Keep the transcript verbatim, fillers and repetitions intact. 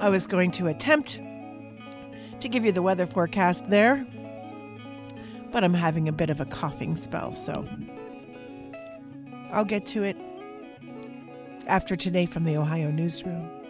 I was going to attempt to give you the weather forecast there, but I'm having a bit of a coughing spell, so I'll get to it after today from the Ohio newsroom.